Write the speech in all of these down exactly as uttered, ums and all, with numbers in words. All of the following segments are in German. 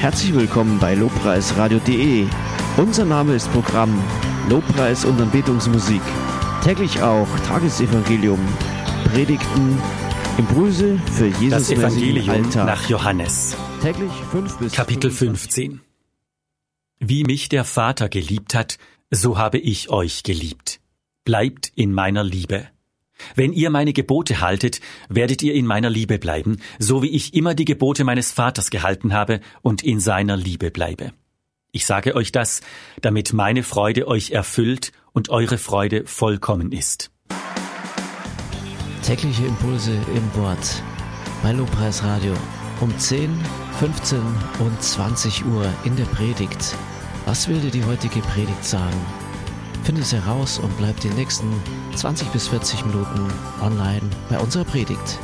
Herzlich willkommen bei lobpreisradio punkt de. Unser Name ist Programm Lobpreis und Anbetungsmusik. Täglich auch Tagesevangelium, Predigten, Impulse für Jesus. Das Evangelium Alltag. nach Johannes. Täglich fünf bis Kapitel fünfzehn. Wie mich der Vater geliebt hat, so habe ich euch geliebt. Bleibt in meiner Liebe. Wenn ihr meine Gebote haltet, werdet ihr in meiner Liebe bleiben, so wie ich immer die Gebote meines Vaters gehalten habe und in seiner Liebe bleibe. Ich sage euch das, damit meine Freude euch erfüllt und eure Freude vollkommen ist. Tägliche Impulse im Wort bei Lobpreisradio um zehn, fünfzehn und zwanzig Uhr in der Predigt. Was will dir die heutige Predigt sagen? Finde es heraus und bleib die nächsten zwanzig bis vierzig Minuten online bei unserer Predigt.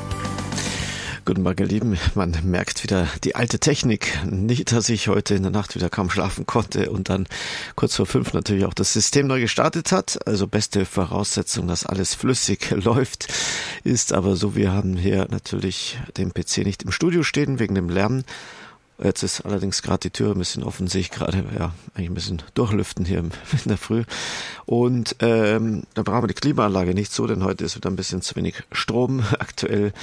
Guten Morgen, ihr Lieben. Man merkt wieder die alte Technik. Nicht, dass ich heute in der Nacht wieder kaum schlafen konnte und dann kurz vor fünf natürlich auch das System neu gestartet hat. Also beste Voraussetzung, dass alles flüssig läuft, ist aber so, wir haben hier natürlich den P C nicht im Studio stehen wegen dem Lärm. Jetzt ist allerdings gerade die Tür ein bisschen offen, sehe ich gerade, ja, eigentlich ein bisschen durchlüften hier in der Früh. Und ähm, da brauchen wir die Klimaanlage nicht so, denn heute ist wieder ein bisschen zu wenig Strom aktuell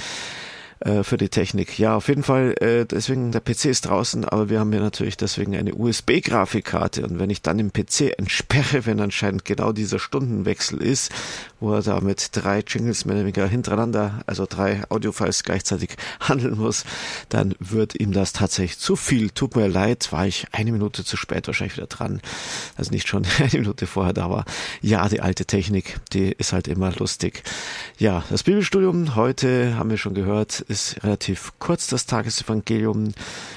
äh, für die Technik. Ja, auf jeden Fall, äh, deswegen, der P C ist draußen, aber wir haben hier natürlich deswegen eine U S B-Grafikkarte. Und wenn ich dann den P C entsperre, wenn anscheinend genau dieser Stundenwechsel ist, wo er da mit drei Jingles mehr oder weniger hintereinander, also drei Audiofiles gleichzeitig handeln muss, dann wird ihm das tatsächlich zu viel. Tut mir leid, war ich eine Minute zu spät wahrscheinlich wieder dran. Also nicht schon eine Minute vorher da war. Ja, die alte Technik, die ist halt immer lustig. Ja, das Bibelstudium heute, haben wir schon gehört, ist relativ kurz, das Tagesevangelium.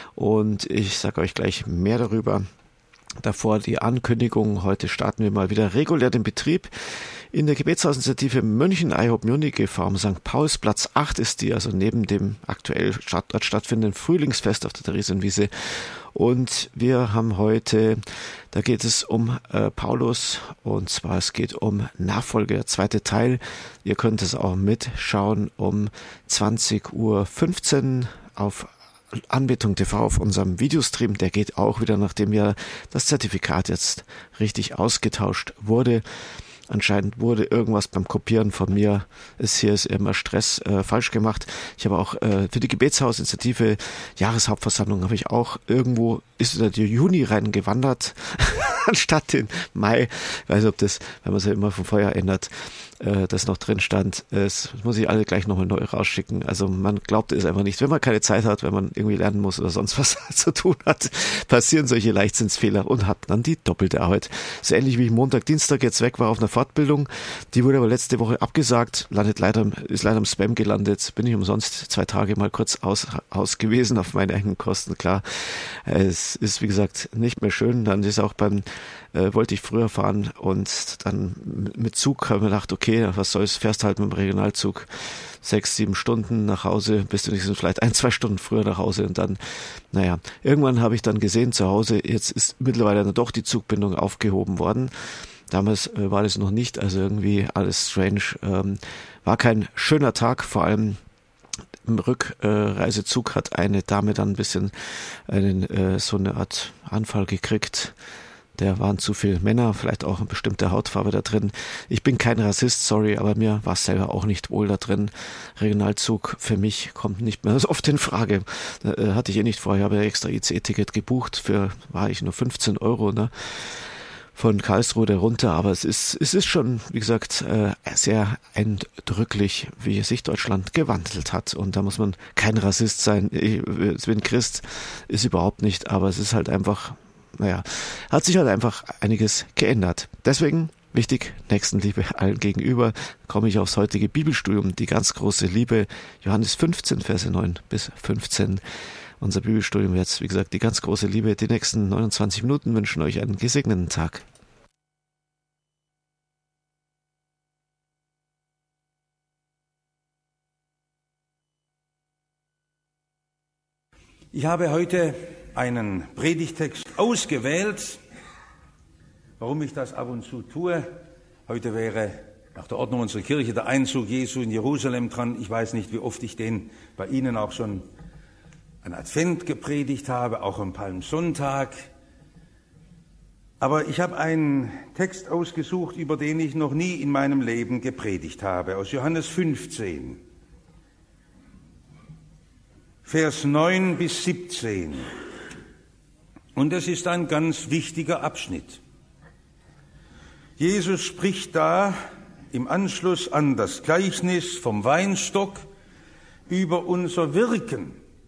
Und ich sage euch gleich mehr darüber. Davor die Ankündigung, heute starten wir mal wieder regulär den Betrieb. In der Gebetshausinitiative München I Hope Munich e V am Sankt Pauls, Platz acht ist die, also neben dem aktuell statt, dort stattfindenden Frühlingsfest auf der Theresienwiese. Und wir haben heute, da geht es um äh, Paulus, und zwar es geht um Nachfolge, der zweite Teil. Ihr könnt es auch mitschauen um zwanzig Uhr fünfzehn auf Anbetung T V auf unserem Videostream. Der geht auch wieder, nachdem ja das Zertifikat jetzt richtig ausgetauscht wurde. Anscheinend wurde irgendwas beim Kopieren von mir, ist hier ist immer Stress, äh, falsch gemacht. Ich habe auch äh, für die Gebetshausinitiative Jahreshauptversammlung habe ich auch irgendwo, ist der Juni reingewandert, anstatt den Mai. Ich weiß nicht, ob das, wenn man es ja immer vom Feuer ändert, äh, das noch drin stand. Das muss ich alle gleich nochmal neu rausschicken. Also man glaubt es einfach nicht. Wenn man keine Zeit hat, wenn man irgendwie lernen muss oder sonst was zu tun hat, passieren solche Leichtsinnsfehler und hat dann die doppelte Arbeit. So ähnlich wie ich Montag, Dienstag jetzt weg war auf einer Fortbildung. Die wurde aber letzte Woche abgesagt, landet leider, ist leider im Spam gelandet. Bin ich umsonst zwei Tage mal kurz aus, aus gewesen auf meine eigenen Kosten. Klar, es ist wie gesagt nicht mehr schön. Dann ist auch beim, äh, wollte ich früher fahren und dann mit Zug habe ich mir gedacht, okay, was soll's, fährst halt mit dem Regionalzug sechs, sieben Stunden nach Hause, bist du nicht vielleicht ein, zwei Stunden früher nach Hause und dann, naja, irgendwann habe ich dann gesehen zu Hause, jetzt ist mittlerweile dann doch die Zugbindung aufgehoben worden. Damals äh, war das noch nicht, also irgendwie alles strange. Ähm, war kein schöner Tag, vor allem im Rückreisezug äh, hat eine Dame dann ein bisschen einen, äh, so eine Art Anfall gekriegt. Da waren zu viele Männer, vielleicht auch eine bestimmte Hautfarbe da drin. Ich bin kein Rassist, sorry, aber mir war es selber auch nicht wohl da drin. Regionalzug für mich kommt nicht mehr so oft in Frage. Äh, hatte ich eh nicht vor, ich habe ja extra I C E-Ticket gebucht, für war ich nur fünfzehn Euro, ne? Von Karlsruhe runter, aber es ist, es ist schon, wie gesagt, äh, sehr eindrücklich, wie sich Deutschland gewandelt hat. Und da muss man kein Rassist sein. Ich bin Christ, ist überhaupt nicht, aber es ist halt einfach, naja, hat sich halt einfach einiges geändert. Deswegen wichtig, Nächstenliebe allen gegenüber, komme ich aufs heutige Bibelstudium, die ganz große Liebe, Johannes fünfzehn, Verse neun bis fünfzehn. Unser Bibelstudium jetzt, wie gesagt, die ganz große Liebe. Die nächsten neunundzwanzig Minuten wünschen euch einen gesegneten Tag. Ich habe heute einen Predigtext ausgewählt. Warum ich das ab und zu tue? Heute wäre nach der Ordnung unserer Kirche der Einzug Jesu in Jerusalem dran. Ich weiß nicht, wie oft ich den bei Ihnen auch schon an Advent gepredigt habe, auch am Palmsonntag. Aber ich habe einen Text ausgesucht, über den ich noch nie in meinem Leben gepredigt habe, aus Johannes fünfzehn, Vers neun bis siebzehn. Und es ist ein ganz wichtiger Abschnitt. Jesus spricht da im Anschluss an das Gleichnis vom Weinstock über unser Wirken.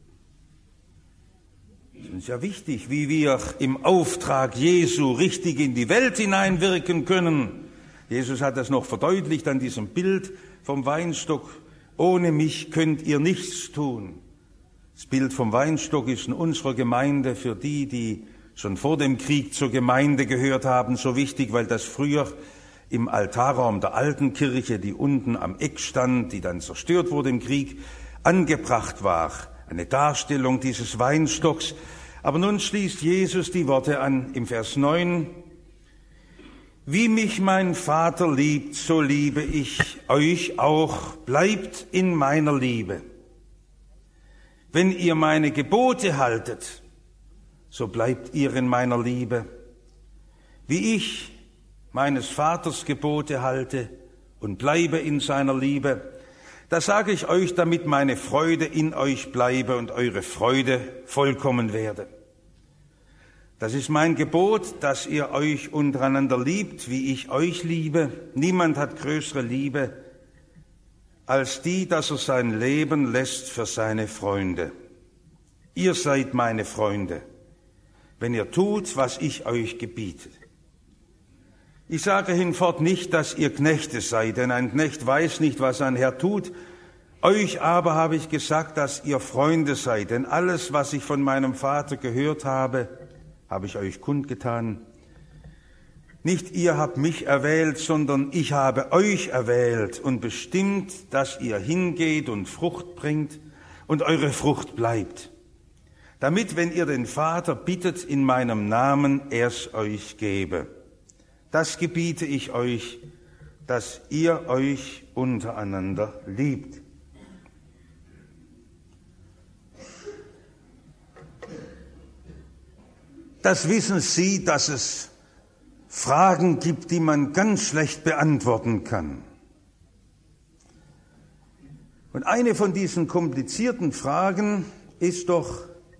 Es ist uns ja wichtig, wie wir im Auftrag Jesu richtig in die Welt hineinwirken können. Jesus hat das noch verdeutlicht an diesem Bild vom Weinstock. Ohne mich könnt ihr nichts tun. Das Bild vom Weinstock ist in unserer Gemeinde für die, die schon vor dem Krieg zur Gemeinde gehört haben, so wichtig, weil das früher im Altarraum der alten Kirche, die unten am Eck stand, die dann zerstört wurde im Krieg, angebracht war. Eine Darstellung dieses Weinstocks. Aber nun schließt Jesus die Worte an im Vers neun. Wie mich mein Vater liebt, so liebe ich euch auch. Bleibt in meiner Liebe. Wenn ihr meine Gebote haltet, so bleibt ihr in meiner Liebe. Wie ich meines Vaters Gebote halte und bleibe in seiner Liebe, das sage ich euch, damit meine Freude in euch bleibe und eure Freude vollkommen werde. Das ist mein Gebot, dass ihr euch untereinander liebt, wie ich euch liebe. Niemand hat größere Liebe als die, dass er sein Leben lässt für seine Freunde. Ihr seid meine Freunde, wenn ihr tut, was ich euch gebiete. Ich sage hinfort nicht, dass ihr Knechte seid, denn ein Knecht weiß nicht, was ein Herr tut. Euch aber habe ich gesagt, dass ihr Freunde seid, denn alles, was ich von meinem Vater gehört habe, habe ich euch kundgetan. Nicht ihr habt mich erwählt, sondern ich habe euch erwählt und bestimmt, dass ihr hingeht und Frucht bringt und eure Frucht bleibt, damit, wenn ihr den Vater bittet in meinem Namen, er's euch gebe. Das gebiete ich euch, dass ihr euch untereinander liebt. Das wissen Sie, dass es Fragen gibt, die man ganz schlecht beantworten kann. Und eine von diesen komplizierten Fragen ist doch,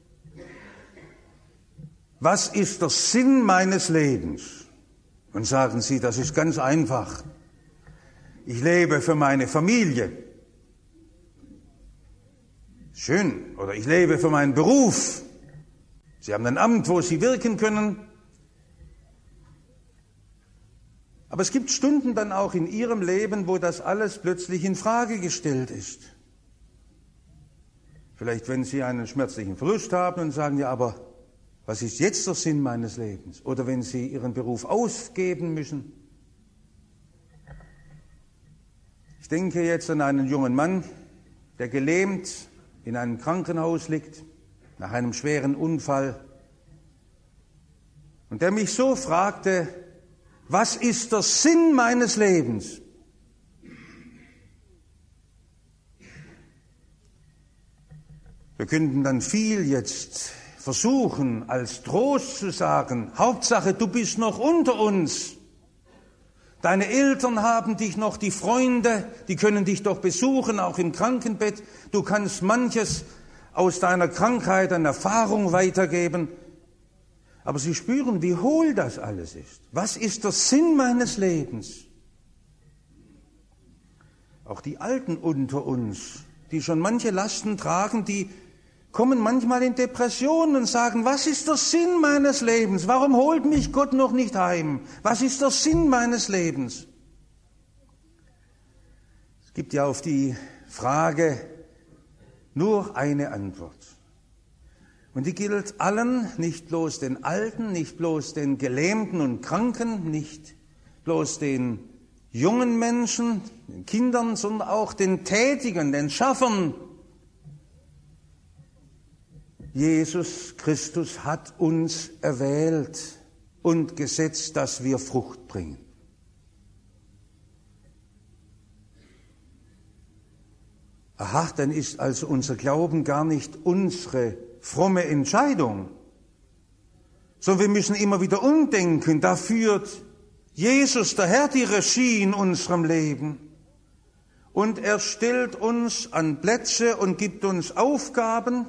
was ist der Sinn meines Lebens? Und sagen Sie, das ist ganz einfach. Ich lebe für meine Familie. Schön. Oder ich lebe für meinen Beruf. Sie haben ein Amt, wo Sie wirken können. Aber es gibt Stunden dann auch in Ihrem Leben, wo das alles plötzlich in Frage gestellt ist. Vielleicht, wenn Sie einen schmerzlichen Verlust haben und sagen, ja, aber was ist jetzt der Sinn meines Lebens? Oder wenn Sie Ihren Beruf aufgeben müssen. Ich denke jetzt an einen jungen Mann, der gelähmt in einem Krankenhaus liegt, nach einem schweren Unfall. Und der mich so fragte, was ist der Sinn meines Lebens? Wir könnten dann viel jetzt versuchen, als Trost zu sagen, Hauptsache, du bist noch unter uns. Deine Eltern haben dich noch, die Freunde, die können dich doch besuchen, auch im Krankenbett. Du kannst manches aus deiner Krankheit an Erfahrung weitergeben. Aber sie spüren, wie hohl das alles ist. Was ist der Sinn meines Lebens? Auch die Alten unter uns, die schon manche Lasten tragen, die kommen manchmal in Depressionen und sagen, was ist der Sinn meines Lebens? Warum holt mich Gott noch nicht heim? Was ist der Sinn meines Lebens? Es gibt ja auf die Frage nur eine Antwort. Und die gilt allen, nicht bloß den Alten, nicht bloß den Gelähmten und Kranken, nicht bloß den jungen Menschen, den Kindern, sondern auch den Tätigen, den Schaffern. Jesus Christus hat uns erwählt und gesetzt, dass wir Frucht bringen. Aha, dann ist also unser Glauben gar nicht unsere fromme Entscheidung, sondern wir müssen immer wieder umdenken. Da führt Jesus, der Herr, die Regie in unserem Leben. Und er stellt uns an Plätze und gibt uns Aufgaben.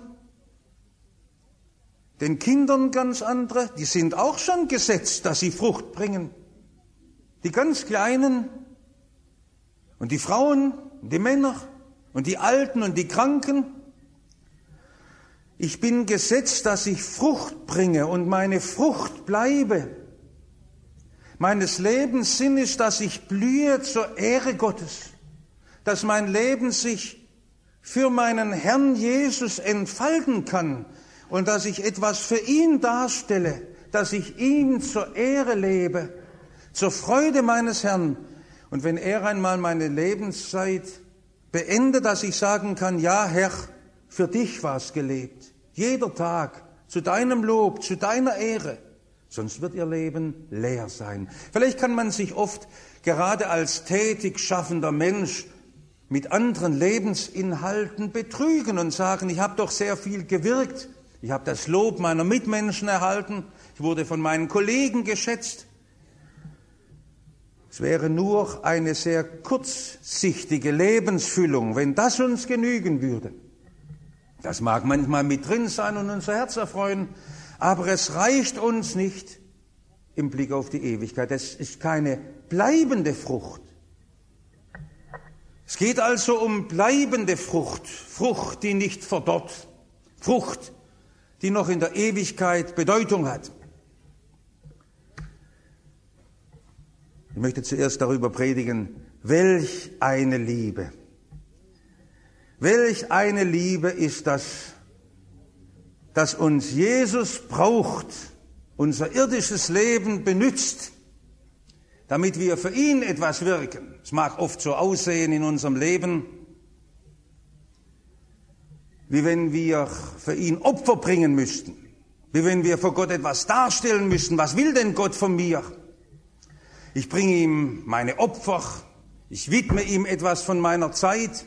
Den Kindern ganz andere, die sind auch schon gesetzt, dass sie Frucht bringen. Die ganz Kleinen und die Frauen, und die Männer und die Alten und die Kranken. Ich bin gesetzt, dass ich Frucht bringe und meine Frucht bleibe. Meines Lebens Sinn ist, dass ich blühe zur Ehre Gottes, dass mein Leben sich für meinen Herrn Jesus entfalten kann und dass ich etwas für ihn darstelle, dass ich ihm zur Ehre lebe, zur Freude meines Herrn. Und wenn er einmal meine Lebenszeit beendet, dass ich sagen kann, ja Herr, für dich war es gelebt. Jeder Tag zu deinem Lob, zu deiner Ehre. Sonst wird ihr Leben leer sein. Vielleicht kann man sich oft gerade als tätig schaffender Mensch mit anderen Lebensinhalten betrügen und sagen, ich habe doch sehr viel gewirkt. Ich habe das Lob meiner Mitmenschen erhalten. Ich wurde von meinen Kollegen geschätzt. Es wäre nur eine sehr kurzsichtige Lebensfüllung, wenn das uns genügen würde. Das mag manchmal mit drin sein und unser Herz erfreuen, aber es reicht uns nicht im Blick auf die Ewigkeit. Es ist keine bleibende Frucht. Es geht also um bleibende Frucht, Frucht, die nicht verdorrt, Frucht, die noch in der Ewigkeit Bedeutung hat. Ich möchte zuerst darüber predigen, welch eine Liebe. Welch eine Liebe ist das, dass uns Jesus braucht, unser irdisches Leben benützt, damit wir für ihn etwas wirken. Es mag oft so aussehen in unserem Leben, wie wenn wir für ihn Opfer bringen müssten, wie wenn wir vor Gott etwas darstellen müssten. Was will denn Gott von mir? Ich bringe ihm meine Opfer, ich widme ihm etwas von meiner Zeit.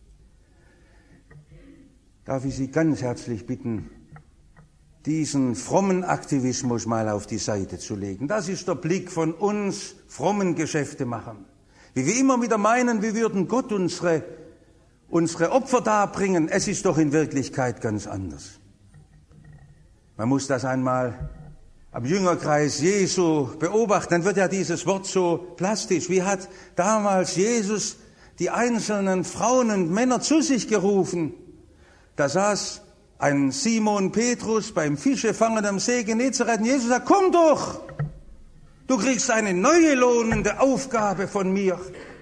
Darf ich Sie ganz herzlich bitten, diesen frommen Aktivismus mal auf die Seite zu legen. Das ist der Blick von uns frommen Geschäftemachern. Wie wir immer wieder meinen, wir würden Gott unsere, unsere Opfer darbringen. Es ist doch in Wirklichkeit ganz anders. Man muss das einmal am Jüngerkreis Jesu beobachten, dann wird ja dieses Wort so plastisch. Wie hat damals Jesus die einzelnen Frauen und Männer zu sich gerufen? Da saß ein Simon Petrus beim Fischefangen am See Genezareth und Jesus sagt, komm doch, du kriegst eine neue lohnende Aufgabe von mir.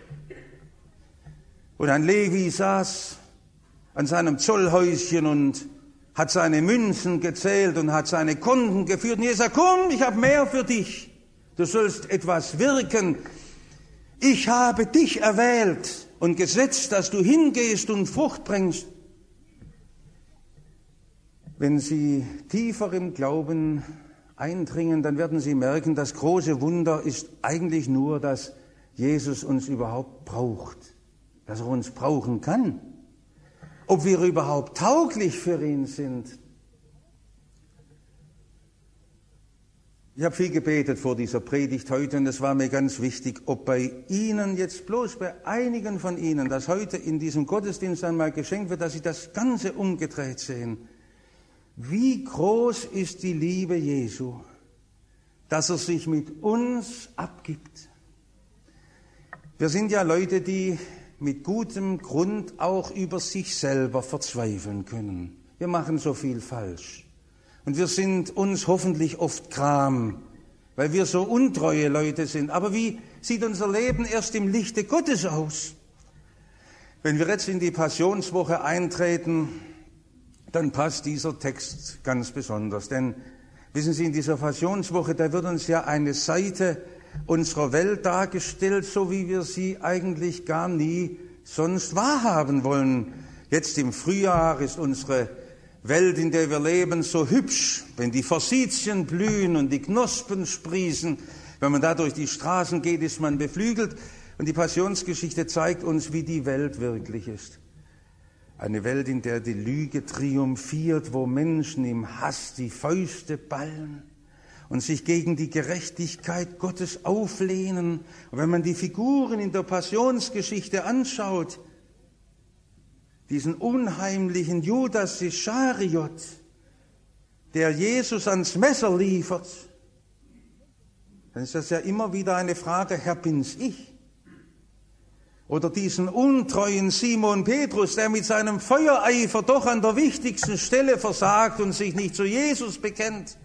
Und ein Levi saß an seinem Zollhäuschen und hat seine Münzen gezählt und hat seine Konten geführt. Und Jesus sagt, komm, ich habe mehr für dich. Du sollst etwas wirken. Ich habe dich erwählt und gesetzt, dass du hingehst und Frucht bringst. Wenn Sie tiefer im Glauben eindringen, dann werden Sie merken, das große Wunder ist eigentlich nur, dass Jesus uns überhaupt braucht, dass er uns brauchen kann. Ob wir überhaupt tauglich für ihn sind. Ich habe viel gebetet vor dieser Predigt heute und es war mir ganz wichtig, ob bei Ihnen, jetzt bloß bei einigen von Ihnen, das heute in diesem Gottesdienst einmal geschenkt wird, dass Sie das Ganze umgedreht sehen. Wie groß ist die Liebe Jesu, dass er sich mit uns abgibt. Wir sind ja Leute, die mit gutem Grund auch über sich selber verzweifeln können. Wir machen so viel falsch. Und wir sind uns hoffentlich oft gram, weil wir so untreue Leute sind. Aber wie sieht unser Leben erst im Lichte Gottes aus? Wenn wir jetzt in die Passionswoche eintreten, dann passt dieser Text ganz besonders. Denn, wissen Sie, in dieser Passionswoche, da wird uns ja eine Seite unserer Welt dargestellt, so wie wir sie eigentlich gar nie sonst wahrhaben wollen. Jetzt im Frühjahr ist unsere Welt, in der wir leben, so hübsch, wenn die Forsythien blühen und die Knospen sprießen. Wenn man da durch die Straßen geht, ist man beflügelt. Und die Passionsgeschichte zeigt uns, wie die Welt wirklich ist. Eine Welt, in der die Lüge triumphiert, wo Menschen im Hass die Fäuste ballen und sich gegen die Gerechtigkeit Gottes auflehnen. Und wenn man die Figuren in der Passionsgeschichte anschaut, diesen unheimlichen Judas Ischariot, der Jesus ans Messer liefert, dann ist das ja immer wieder eine Frage, Herr, bin's ich? Oder diesen untreuen Simon Petrus, der mit seinem Feuereifer doch an der wichtigsten Stelle versagt und sich nicht zu Jesus bekennt.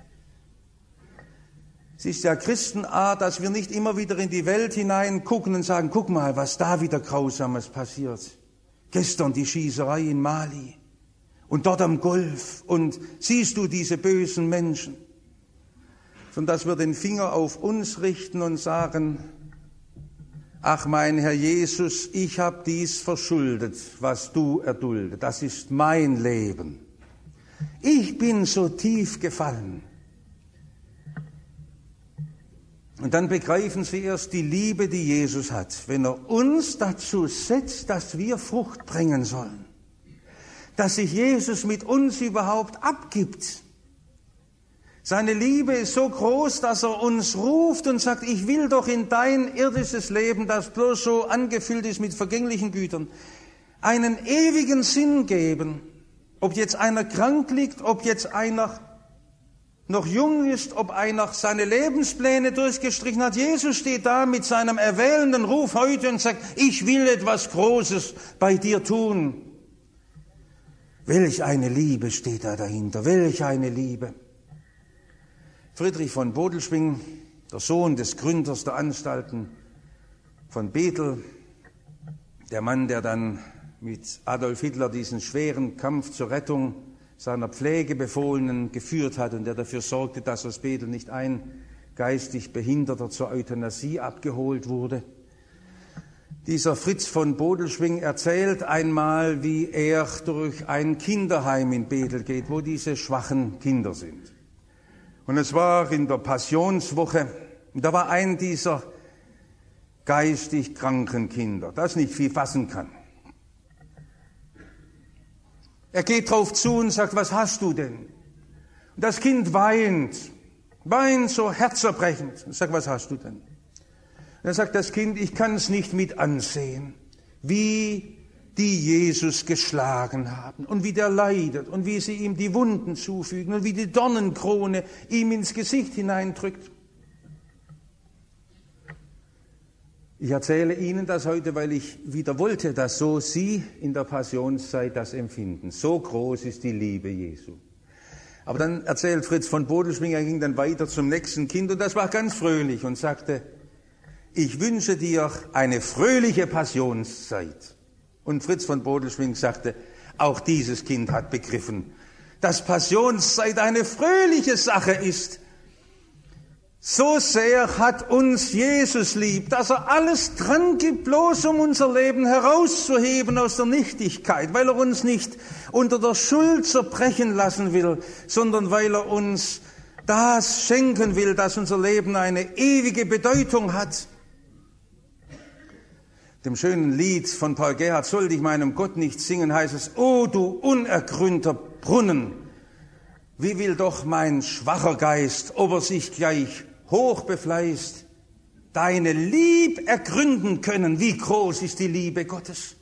Es ist ja Christenart, dass wir nicht immer wieder in die Welt hinein gucken und sagen, guck mal, was da wieder Grausames passiert. Gestern die Schießerei in Mali und dort am Golf und siehst du diese bösen Menschen? Sondern dass wir den Finger auf uns richten und sagen, ach mein Herr Jesus, ich habe dies verschuldet, was du erduldet. Das ist mein Leben. Ich bin so tief gefallen. Und dann begreifen sie erst die Liebe, die Jesus hat, wenn er uns dazu setzt, dass wir Frucht bringen sollen. Dass sich Jesus mit uns überhaupt abgibt. Seine Liebe ist so groß, dass er uns ruft und sagt, ich will doch in dein irdisches Leben, das bloß so angefüllt ist mit vergänglichen Gütern, einen ewigen Sinn geben. Ob jetzt einer krank liegt, ob jetzt einer noch jung ist, ob einer seine Lebenspläne durchgestrichen hat. Jesus steht da mit seinem erwählenden Ruf heute und sagt, ich will etwas Großes bei dir tun. Welch eine Liebe steht da dahinter, welch eine Liebe. Friedrich von Bodelschwingh, der Sohn des Gründers der Anstalten von Bethel, der Mann, der dann mit Adolf Hitler diesen schweren Kampf zur Rettung seiner Pflegebefohlenen geführt hat und der dafür sorgte, dass aus Bethel nicht ein geistig Behinderter zur Euthanasie abgeholt wurde. Dieser Fritz von Bodelschwingh erzählt einmal, wie er durch ein Kinderheim in Bethel geht, wo diese schwachen Kinder sind. Und es war in der Passionswoche, und da war ein dieser geistig kranken Kinder, das nicht viel fassen kann. Er geht drauf zu und sagt, was hast du denn? Und das Kind weint, weint so herzerbrechend. Und sagt, was hast du denn? Und dann sagt das Kind, ich kann es nicht mit ansehen, wie die Jesus geschlagen haben und wie der leidet und wie sie ihm die Wunden zufügen und wie die Dornenkrone ihm ins Gesicht hineindrückt. Ich erzähle Ihnen das heute, weil ich wieder wollte, dass so Sie in der Passionszeit das empfinden. So groß ist die Liebe Jesu. Aber dann erzählt Fritz von Bodelschwingh, er ging dann weiter zum nächsten Kind und das war ganz fröhlich und sagte, ich wünsche dir eine fröhliche Passionszeit. Und Fritz von Bodelschwingh sagte, auch dieses Kind hat begriffen, dass Passionszeit eine fröhliche Sache ist. So sehr hat uns Jesus lieb, dass er alles dran gibt, bloß um unser Leben herauszuheben aus der Nichtigkeit, weil er uns nicht unter der Schuld zerbrechen lassen will, sondern weil er uns das schenken will, dass unser Leben eine ewige Bedeutung hat. Dem schönen Lied von Paul Gerhardt, sollte ich meinem Gott nicht singen, heißt es, o du unergründter Brunnen, wie will doch mein schwacher Geist, ob er sich gleich hoch befleißt, deine Lieb ergründen können, wie groß ist die Liebe Gottes.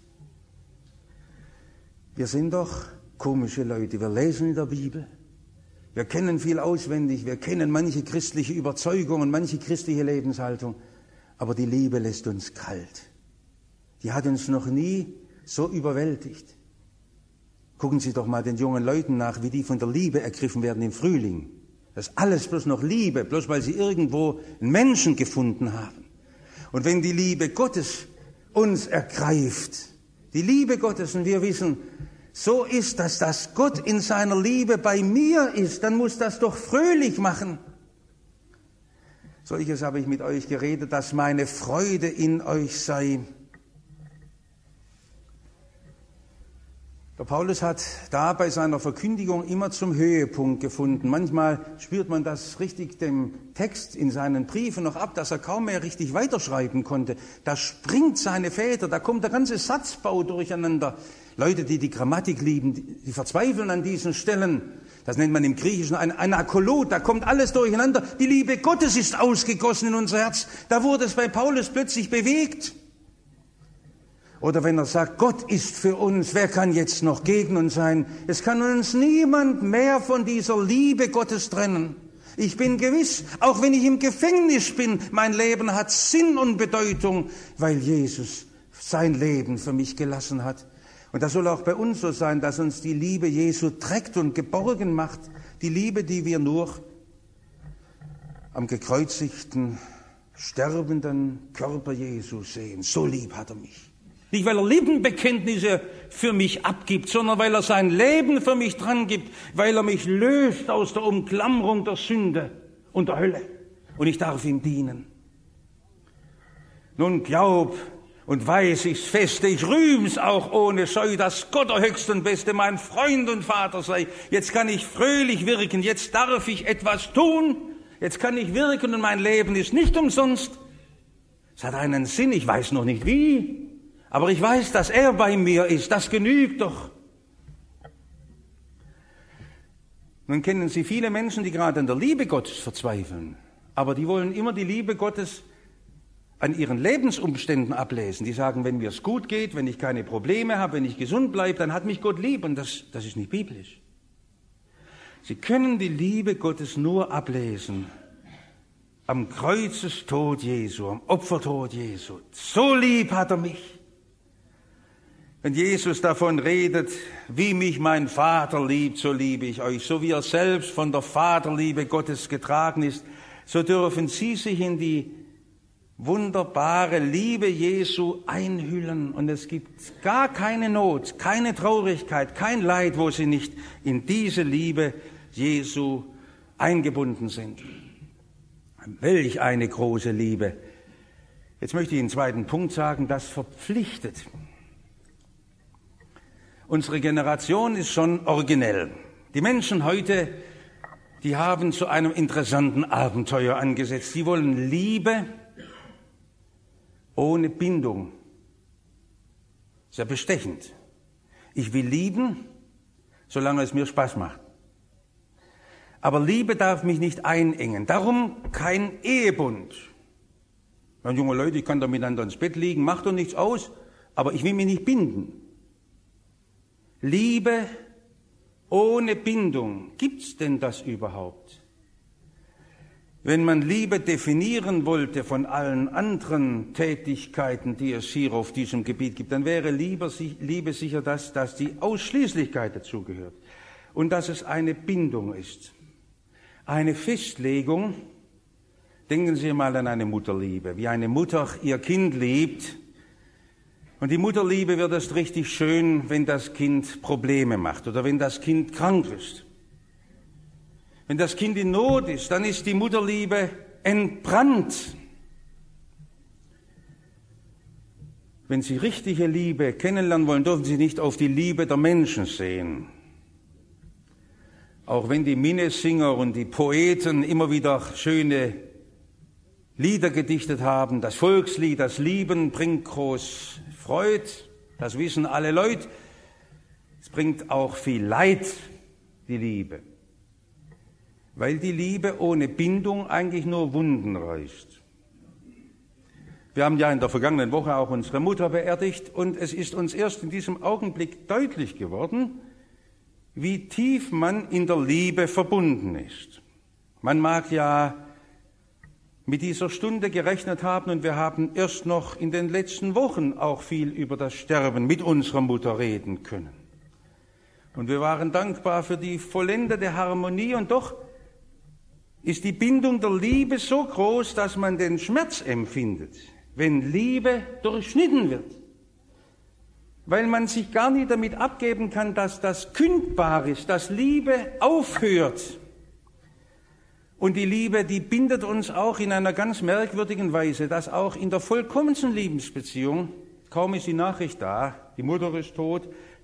Wir sind doch komische Leute, wir lesen in der Bibel, wir kennen viel auswendig, wir kennen manche christliche Überzeugungen, manche christliche Lebenshaltung, aber die Liebe lässt uns kalt. Die hat uns noch nie so überwältigt. Gucken Sie doch mal den jungen Leuten nach, wie die von der Liebe ergriffen werden im Frühling. Das ist alles bloß noch Liebe, bloß weil sie irgendwo einen Menschen gefunden haben. Und wenn die Liebe Gottes uns ergreift, die Liebe Gottes, und wir wissen, so ist das, dass Gott in seiner Liebe bei mir ist, dann muss das doch fröhlich machen. Solches habe ich mit euch geredet, dass meine Freude in euch sei. Der Paulus hat da bei seiner Verkündigung immer zum Höhepunkt gefunden. Manchmal spürt man das richtig dem Text in seinen Briefen noch ab, dass er kaum mehr richtig weiterschreiben konnte. Da springt seine Feder, da kommt der ganze Satzbau durcheinander. Leute, die die Grammatik lieben, die verzweifeln an diesen Stellen. Das nennt man im Griechischen ein Anakolot, da kommt alles durcheinander. Die Liebe Gottes ist ausgegossen in unser Herz. Da wurde es bei Paulus plötzlich bewegt. Oder wenn er sagt, Gott ist für uns, wer kann jetzt noch gegen uns sein? Es kann uns niemand mehr von dieser Liebe Gottes trennen. Ich bin gewiss, auch wenn ich im Gefängnis bin, mein Leben hat Sinn und Bedeutung, weil Jesus sein Leben für mich gelassen hat. Und das soll auch bei uns so sein, dass uns die Liebe Jesu trägt und geborgen macht. Die Liebe, die wir nur am gekreuzigten, sterbenden Körper Jesu sehen. So lieb hat er mich. Nicht, weil er Lippenbekenntnisse für mich abgibt, sondern weil er sein Leben für mich dran gibt, weil er mich löst aus der Umklammerung der Sünde und der Hölle. Und ich darf ihm dienen. Nun glaub und weiß ich's feste, ich rühm's auch ohne Scheu, dass Gott der Höchste und Beste mein Freund und Vater sei. Jetzt kann ich fröhlich wirken, jetzt darf ich etwas tun, jetzt kann ich wirken und mein Leben ist nicht umsonst. Es hat einen Sinn, ich weiß noch nicht wie. Aber ich weiß, dass er bei mir ist, das genügt doch. Nun kennen Sie viele Menschen, die gerade an der Liebe Gottes verzweifeln, aber die wollen immer die Liebe Gottes an ihren Lebensumständen ablesen. Die sagen, wenn mir es gut geht, wenn ich keine Probleme habe, wenn ich gesund bleibe, dann hat mich Gott lieb und das, das ist nicht biblisch. Sie können die Liebe Gottes nur ablesen am Kreuzestod Jesu, am Opfertod Jesu. So lieb hat er mich. Wenn Jesus davon redet, wie mich mein Vater liebt, so liebe ich euch. So wie er selbst von der Vaterliebe Gottes getragen ist, so dürfen Sie sich in die wunderbare Liebe Jesu einhüllen. Und es gibt gar keine Not, keine Traurigkeit, kein Leid, wo Sie nicht in diese Liebe Jesu eingebunden sind. Welch eine große Liebe. Jetzt möchte ich einen zweiten Punkt sagen, das verpflichtet. Unsere Generation ist schon originell. Die Menschen heute, die haben zu einem interessanten Abenteuer angesetzt. Sie wollen Liebe ohne Bindung. Sehr bestechend. Ich will lieben, solange es mir Spaß macht. Aber Liebe darf mich nicht einengen. Darum kein Ehebund. Ja, junge Leute, ich kann da miteinander ins Bett liegen, macht doch nichts aus, aber ich will mich nicht binden. Liebe ohne Bindung, gibt's denn das überhaupt? Wenn man Liebe definieren wollte von allen anderen Tätigkeiten, die es hier auf diesem Gebiet gibt, dann wäre Liebe, Liebe sicher das, dass die Ausschließlichkeit dazugehört und dass es eine Bindung ist, eine Festlegung. Denken Sie mal an eine Mutterliebe, wie eine Mutter ihr Kind liebt. Und die Mutterliebe wird erst richtig schön, wenn das Kind Probleme macht oder wenn das Kind krank ist. Wenn das Kind in Not ist, dann ist die Mutterliebe entbrannt. Wenn Sie richtige Liebe kennenlernen wollen, dürfen Sie nicht auf die Liebe der Menschen sehen. Auch wenn die Minnesinger und die Poeten immer wieder schöne Lieder gedichtet haben, das Volkslied, das Lieben bringt groß Freude, das wissen alle Leute. Es bringt auch viel Leid, die Liebe. Weil die Liebe ohne Bindung eigentlich nur Wunden reißt. Wir haben ja in der vergangenen Woche auch unsere Mutter beerdigt und es ist uns erst in diesem Augenblick deutlich geworden, wie tief man in der Liebe verbunden ist. Man mag ja mit dieser Stunde gerechnet haben und wir haben erst noch in den letzten Wochen auch viel über das Sterben mit unserer Mutter reden können. Und wir waren dankbar für die vollendete Harmonie und doch ist die Bindung der Liebe so groß, dass man den Schmerz empfindet, wenn Liebe durchschnitten wird. Weil man sich gar nicht damit abgeben kann, dass das kündbar ist, dass Liebe aufhört. Und die Liebe, die bindet uns auch in einer ganz merkwürdigen Weise, dass auch in der vollkommensten Liebesbeziehung, kaum ist die Nachricht da, die Mutter ist tot,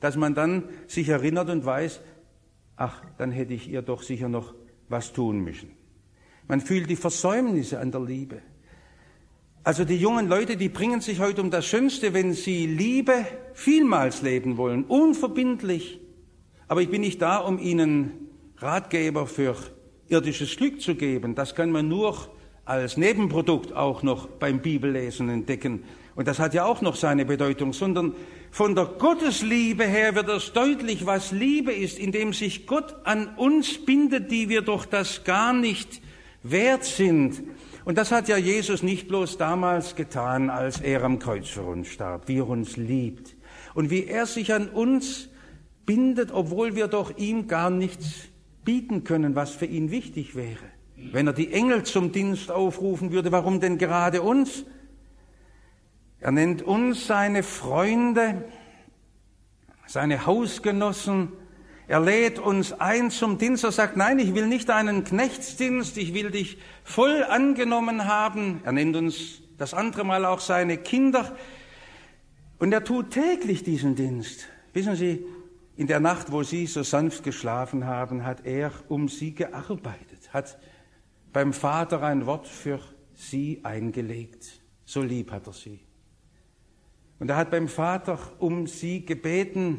dass man dann sich erinnert und weiß, ach, dann hätte ich ihr doch sicher noch was tun müssen. Man fühlt die Versäumnisse an der Liebe. Also die jungen Leute, die bringen sich heute um das Schönste, wenn sie Liebe vielmals leben wollen, unverbindlich. Aber ich bin nicht da, um ihnen Ratgeber für irdisches Glück zu geben. Das kann man nur als Nebenprodukt auch noch beim Bibellesen entdecken. Und das hat ja auch noch seine Bedeutung, sondern von der Gottesliebe her wird es deutlich, was Liebe ist, indem sich Gott an uns bindet, die wir doch das gar nicht wert sind. Und das hat ja Jesus nicht bloß damals getan, als er am Kreuz für uns starb, wie er uns liebt und wie er sich an uns bindet, obwohl wir doch ihm gar nichts bieten können, was für ihn wichtig wäre. Wenn er die Engel zum Dienst aufrufen würde, warum denn gerade uns? Er nennt uns seine Freunde, seine Hausgenossen. Er lädt uns ein zum Dienst. Er sagt, nein, ich will nicht einen Knechtsdienst, ich will dich voll angenommen haben. Er nennt uns das andere Mal auch seine Kinder. Und er tut täglich diesen Dienst. Wissen Sie, in der Nacht, wo Sie so sanft geschlafen haben, hat er um Sie gearbeitet, hat beim Vater ein Wort für Sie eingelegt. So lieb hat er Sie. Und er hat beim Vater um Sie gebeten.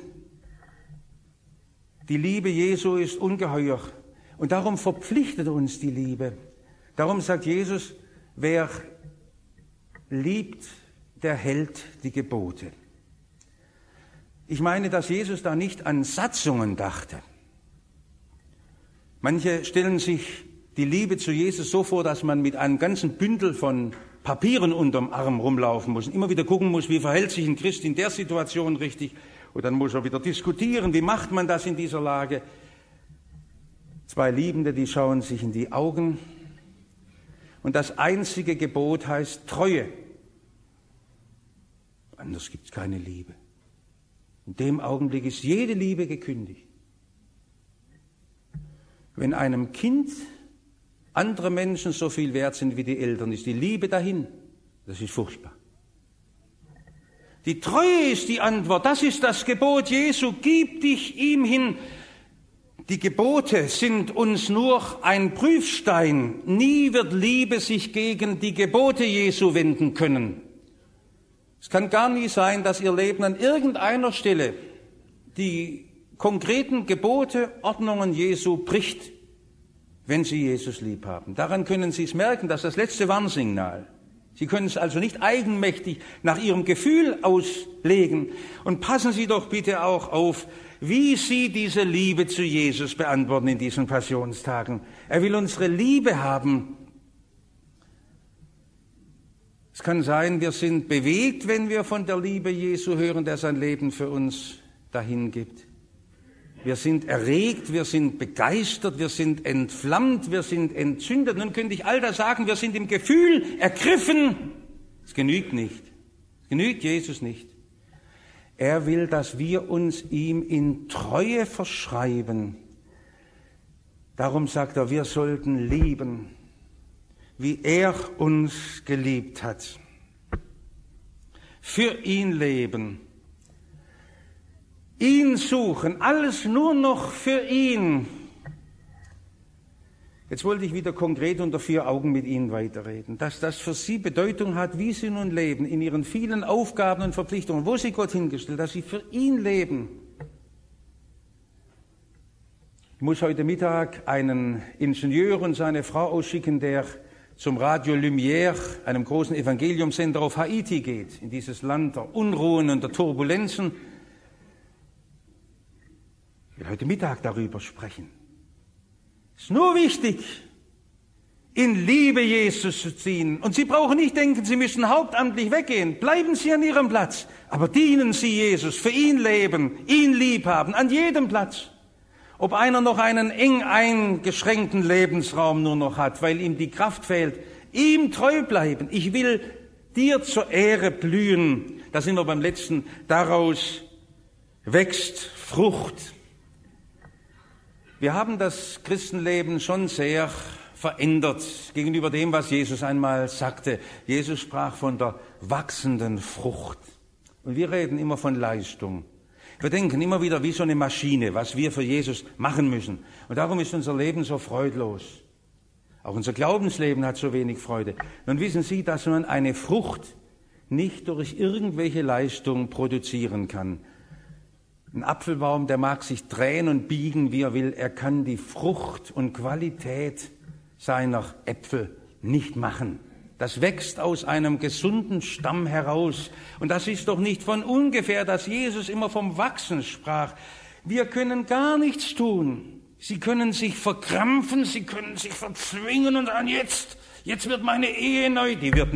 Die Liebe Jesu ist ungeheuer und darum verpflichtet uns die Liebe. Darum sagt Jesus, wer liebt, der hält die Gebote. Ich meine, dass Jesus da nicht an Satzungen dachte. Manche stellen sich die Liebe zu Jesus so vor, dass man mit einem ganzen Bündel von Papieren unterm Arm rumlaufen muss und immer wieder gucken muss, wie verhält sich ein Christ in der Situation richtig. Und dann muss er wieder diskutieren, wie macht man das in dieser Lage. Zwei Liebende, die schauen sich in die Augen. Und das einzige Gebot heißt Treue. Anders gibt es keine Liebe. In dem Augenblick ist jede Liebe gekündigt. Wenn einem Kind andere Menschen so viel wert sind wie die Eltern, ist die Liebe dahin. Das ist furchtbar. Die Treue ist die Antwort. Das ist das Gebot Jesu. Gib dich ihm hin. Die Gebote sind uns nur ein Prüfstein. Nie wird Liebe sich gegen die Gebote Jesu wenden können. Es kann gar nie sein, dass ihr Leben an irgendeiner Stelle die konkreten Gebote, Ordnungen Jesu bricht, wenn Sie Jesus lieb haben. Daran können Sie es merken, das ist das letzte Warnsignal. Sie können es also nicht eigenmächtig nach Ihrem Gefühl auslegen. Und passen Sie doch bitte auch auf, wie Sie diese Liebe zu Jesus beantworten in diesen Passionstagen. Er will unsere Liebe haben. Es kann sein, wir sind bewegt, wenn wir von der Liebe Jesu hören, der sein Leben für uns dahingibt. Wir sind erregt, wir sind begeistert, wir sind entflammt, wir sind entzündet. Nun könnte ich all das sagen, wir sind im Gefühl ergriffen. Es genügt nicht. Es genügt Jesus nicht. Er will, dass wir uns ihm in Treue verschreiben. Darum sagt er, wir sollten lieben, wie er uns geliebt hat. Für ihn leben. Ihn suchen, alles nur noch für ihn. Jetzt wollte ich wieder konkret unter vier Augen mit Ihnen weiterreden, dass das für Sie Bedeutung hat, wie Sie nun leben, in Ihren vielen Aufgaben und Verpflichtungen, wo Sie Gott hingestellt, dass Sie für ihn leben. Ich muss heute Mittag einen Ingenieur und seine Frau ausschicken, der zum Radio Lumière, einem großen Evangeliumsender auf Haiti geht, in dieses Land der Unruhen und der Turbulenzen. Ich will heute Mittag darüber sprechen. Es ist nur wichtig, in Liebe Jesus zu ziehen. Und Sie brauchen nicht denken, Sie müssen hauptamtlich weggehen. Bleiben Sie an Ihrem Platz, aber dienen Sie Jesus, für ihn leben, ihn lieb haben, an jedem Platz. Ob einer noch einen eng eingeschränkten Lebensraum nur noch hat, weil ihm die Kraft fehlt, ihm treu bleiben. Ich will dir zur Ehre blühen. Da sind wir beim letzten. Daraus wächst Frucht. Wir haben das Christenleben schon sehr verändert gegenüber dem, was Jesus einmal sagte. Jesus sprach von der wachsenden Frucht. Und wir reden immer von Leistung. Wir denken immer wieder wie so eine Maschine, was wir für Jesus machen müssen. Und darum ist unser Leben so freudlos. Auch unser Glaubensleben hat so wenig Freude. Nun wissen Sie, dass man eine Frucht nicht durch irgendwelche Leistung produzieren kann. Ein Apfelbaum, der mag sich drehen und biegen, wie er will. Er kann die Frucht und Qualität seiner Äpfel nicht machen. Das wächst aus einem gesunden Stamm heraus. Und das ist doch nicht von ungefähr, dass Jesus immer vom Wachsen sprach. Wir können gar nichts tun. Sie können sich verkrampfen, sie können sich verzwingen und sagen, jetzt, jetzt wird meine Ehe neu. Die wird